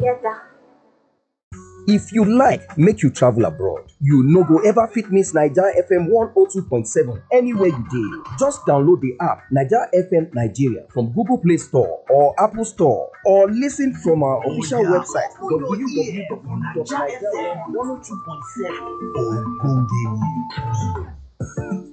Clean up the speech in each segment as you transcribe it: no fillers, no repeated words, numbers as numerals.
together. If you like make you travel abroad, you no go ever fit miss Naija FM 102.7 anywhere you dey. Just download the app Naija FM Nigeria from Google Play Store or Apple Store, or listen from our official website www.naijafm102.7.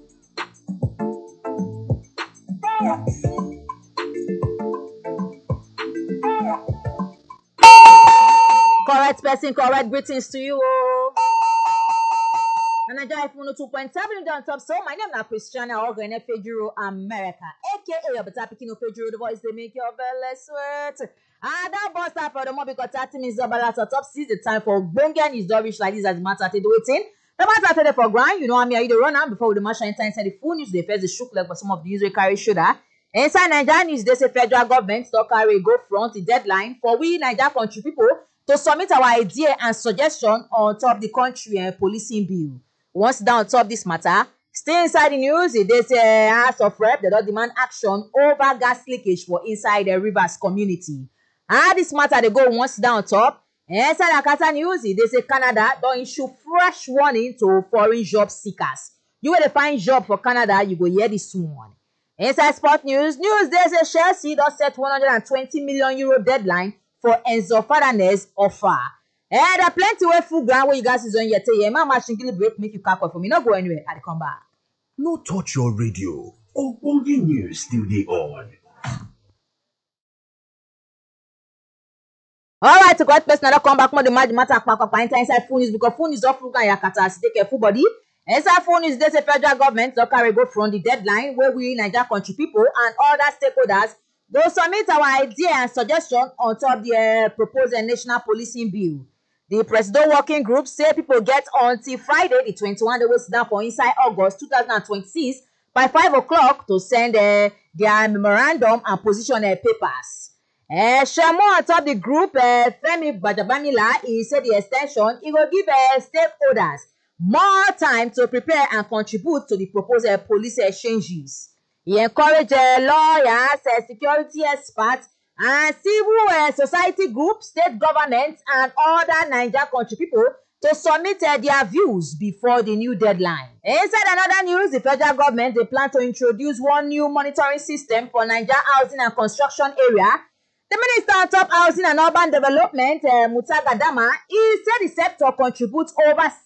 Correct person, correct greetings to you. Naija FM 102.7 on top. So my name is Christiana Ogene Fejuro America, aka your better picking of Fejuro, the voice they make your belly sweat. And that boss up for the more because 30 minutes of balance on top. See the time for Bongan is rubbish like this as the matter to do it in. The matter today for grind, you know, I mean, I either run out before the marshal enter inside the full news. They first the shook leg for some of the news we carry shoulder. Inside Nigeria news, they say federal government stock carry go front the deadline for we Nigeria country people to submit our idea and suggestion on top the country policing bill. Once down on top this matter, stay inside the news. They say House of Rep, they don't demand action over gas leakage for inside the Rivers community. And this matter they go once down on top. Inside Akata news, they say Canada don't issue fresh warning to foreign job seekers. You will find job for Canada, you go hear this one. Inside sport news, they say Chelsea don't set 120 million euro deadline for Enzo Fernandez offer. There are plenty of full ground where you guys is on your tay. My machine will break, make you cackle for me. Not go anywhere. I'll come back. No touch your radio. Ogbonge news still dey on. Alright, to correct person, I'll come back more the matter inside full news because full news of full ground yakata. Take care, full body. Inside full news, they say federal government don't carry go from the deadline where we Nigeria country people and other stakeholders go submit our idea and suggestion on top the proposed national policing bill. The President Working Group say people get until Friday, the 21st, they will sit down for inside August 2026 by 5 o'clock to send their memorandum and position papers. Share more on top the group, Femi Bajabamila, he said the extension, he will give stakeholders more time to prepare and contribute to the proposed police exchanges. He encouraged lawyers, security experts, and civil society groups, state governments, and other Nigeria country people to submit their views before the new deadline. Inside another news, the federal government they plan to introduce one new monitoring system for Nigeria housing and construction area. The Minister on top housing and urban development, Mutaga Dama, he said the sector contributes over